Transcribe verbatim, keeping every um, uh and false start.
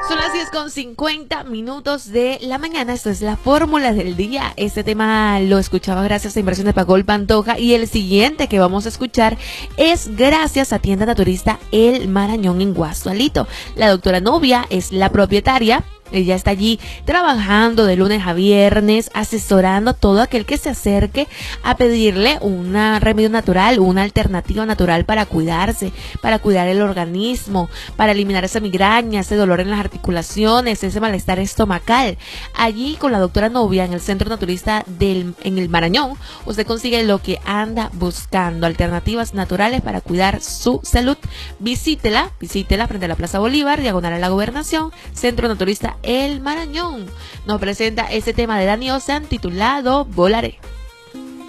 Son las diez con cincuenta minutos de la mañana. Esto es la fórmula del día. Este tema lo escuchaba gracias a Inversión de Pacol Pantoja. Y el siguiente que vamos a escuchar es gracias a Tienda Naturista El Marañón en Guasualito. La doctora Nubia es la propietaria. Ella está allí trabajando de lunes a viernes, asesorando a todo aquel que se acerque a pedirle un remedio natural, una alternativa natural para cuidarse, para cuidar el organismo, para eliminar esa migraña, ese dolor en las articulaciones, ese malestar estomacal. Allí con la doctora Novia en el Centro Naturista del, en el Marañón, usted consigue lo que anda buscando, alternativas naturales para cuidar su salud. Visítela, visítela frente a la Plaza Bolívar, diagonal a la Gobernación, Centro Naturista El Marañón. Nos presenta este tema de Dani Ocean titulado Volaré.